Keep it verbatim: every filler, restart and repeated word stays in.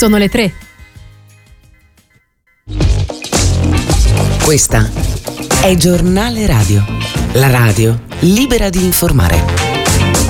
Sono le tre. Questa è Giornale Radio, la radio libera di informare.